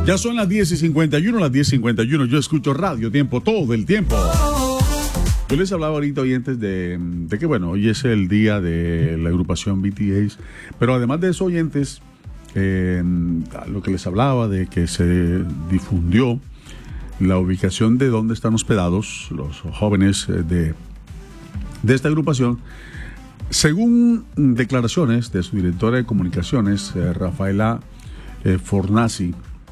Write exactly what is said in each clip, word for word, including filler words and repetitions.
Ya son las diez y cincuenta y uno, las diez y cincuenta y uno. Yo escucho Radio Tiempo todo el tiempo. Yo les hablaba ahorita, oyentes, de, de que, bueno, hoy es el día de la agrupación B T S. Pero además de eso, oyentes, eh, lo que les hablaba de que se difundió la ubicación de dónde están hospedados los jóvenes de, de esta agrupación. Según declaraciones de su directora de comunicaciones, eh, Rafaela eh, Fornasi,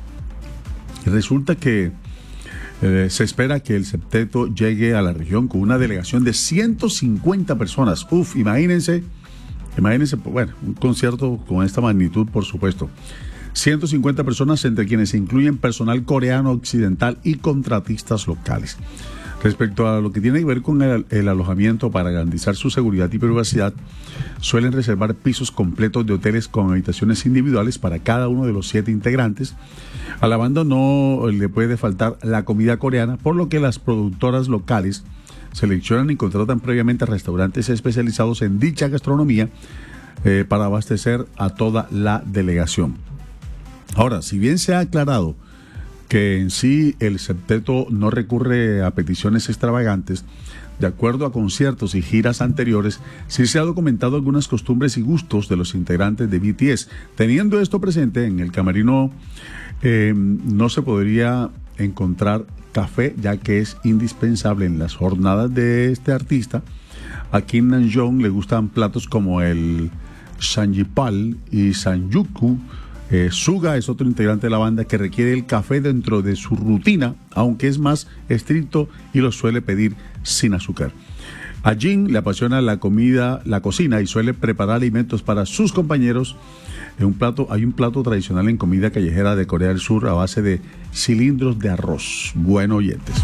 resulta que eh, se espera que el septeto llegue a la región con una delegación de ciento cincuenta personas. Uf, imagínense, imagínense, bueno, un concierto con esta magnitud, por supuesto. ciento cincuenta personas, entre quienes se incluyen personal coreano occidental y contratistas locales. Respecto a lo que tiene que ver con el, el alojamiento, para garantizar su seguridad y privacidad, suelen reservar pisos completos de hoteles con habitaciones individuales para cada uno de los siete integrantes. A la banda no le puede faltar la comida coreana, por lo que las productoras locales seleccionan y contratan previamente restaurantes especializados en dicha gastronomía eh, para abastecer a toda la delegación. Ahora, si bien se ha aclarado que en sí el septeto no recurre a peticiones extravagantes, de acuerdo a conciertos y giras anteriores, sí se ha documentado algunas costumbres y gustos de los integrantes de B T S. Teniendo esto presente, en el camerino eh, no se podría encontrar café, ya que es indispensable en las jornadas de este artista. A Kim Namjoon le gustan platos como el Sanjipal y Sanjuku. Eh, Suga es otro integrante de la banda que requiere el café dentro de su rutina, aunque es más estricto y lo suele pedir sin azúcar. A Jin le apasiona la comida, la cocina, y suele preparar alimentos para sus compañeros. En un plato, hay un plato tradicional en comida callejera de Corea del Sur a base de cilindros de arroz. Bueno, oyentes,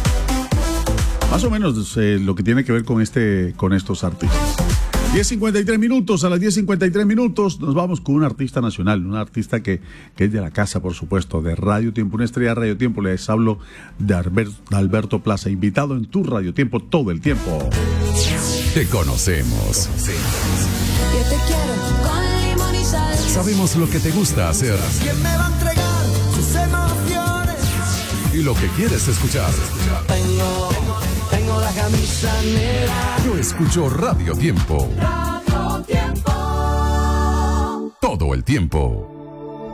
más o menos eh, lo que tiene que ver con este, con estos artistas. diez cincuenta y tres minutos, a las diez cincuenta y tres minutos nos vamos con un artista nacional, un artista que, que es de la casa, por supuesto, de Radio Tiempo, una estrella de Radio Tiempo. Les hablo de, Albert, de Alberto Plaza, invitado en tu Radio Tiempo todo el tiempo. Te conocemos. Yo te quiero con limón y sal. Sabemos lo que te gusta hacer. ¿Quién me va a entregar sus emociones? Y lo que quieres escuchar. Tengo, tengo la camisa negra. Yo escucho Radio Tiempo. Radio Tiempo. Todo el tiempo.